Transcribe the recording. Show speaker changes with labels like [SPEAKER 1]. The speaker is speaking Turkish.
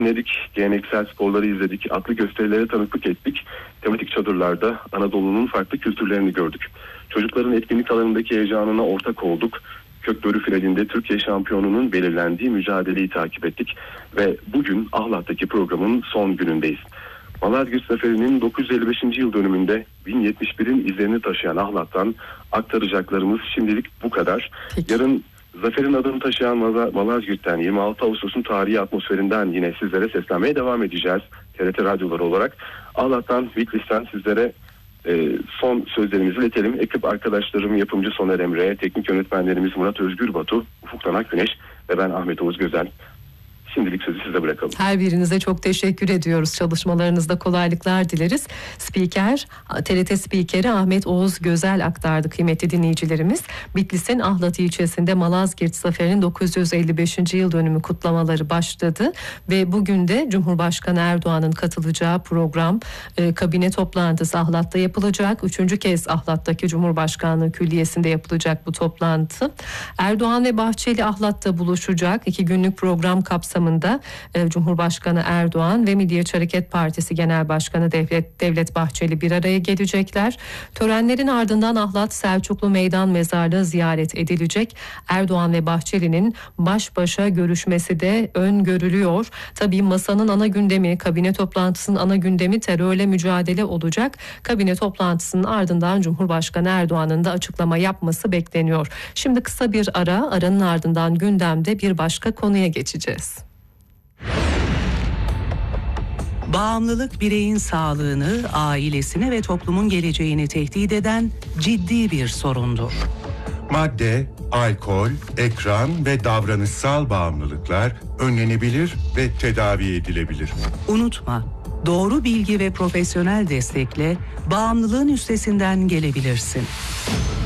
[SPEAKER 1] dinledik, geleneksel sporları izledik, atlı gösterilere tanıklık ettik. Tematik çadırlarda Anadolu'nun farklı kültürlerini gördük. Çocukların etkinlik alanındaki heyecanına ortak olduk. Kökbörü finalinde Türkiye şampiyonunun belirlendiği mücadeleyi takip ettik. Ve bugün Ahlat'taki programın son günündeyiz. Malazgirt Zaferi'nin 955. yıl dönümünde 1071'in izlerini taşıyan Ahlat'tan aktaracaklarımız şimdilik bu kadar.
[SPEAKER 2] Peki.
[SPEAKER 1] Yarın Zafer'in adını taşıyan Malazgirt'ten 26 Ağustos'un tarihi atmosferinden yine sizlere seslenmeye devam edeceğiz. TRT radyoları olarak. Ahlat'tan, Bitlis'ten sizlere son sözlerimizi iletelim. Ekip arkadaşlarım, yapımcı Soner Emre, teknik yönetmenlerimiz Murat Özgür Batu, Ufuktan Akgüneş ve ben Ahmet Oğuz Gözel. Şimdilik sözü size bırakalım.
[SPEAKER 2] Her birinize çok teşekkür ediyoruz. Çalışmalarınızda kolaylıklar dileriz. TRT Spikeri Ahmet Oğuz Gözel aktardı kıymetli dinleyicilerimiz. Bitlis'in Ahlat ilçesinde Malazgirt Zaferi'nin 955. yıl dönümü kutlamaları başladı. Ve bugün de Cumhurbaşkanı Erdoğan'ın katılacağı program, kabine toplantısı Ahlat'ta yapılacak. 3. kez Ahlat'taki Cumhurbaşkanlığı Külliyesi'nde yapılacak bu toplantı. Erdoğan ve Bahçeli Ahlat'ta buluşacak. 2 günlük program kapsamında Cumhurbaşkanı Erdoğan ve Milliyetçi Hareket Partisi Genel Başkanı Devlet Bahçeli bir araya gelecekler. Törenlerin ardından Ahlat Selçuklu Meydan Mezarlığı ziyaret edilecek. Erdoğan ve Bahçeli'nin baş başa görüşmesi de öngörülüyor. Tabii masanın ana gündemi, kabine toplantısının ana gündemi terörle mücadele olacak. Kabine toplantısının ardından Cumhurbaşkanı Erdoğan'ın da açıklama yapması bekleniyor. Şimdi kısa bir aranın ardından gündemde bir başka konuya geçeceğiz.
[SPEAKER 3] Bağımlılık bireyin sağlığını, ailesini ve toplumun geleceğini tehdit eden ciddi bir sorundur.
[SPEAKER 4] Madde, alkol, ekran ve davranışsal bağımlılıklar önlenebilir ve tedavi edilebilir.
[SPEAKER 3] Unutma, doğru bilgi ve profesyonel destekle bağımlılığın üstesinden gelebilirsin.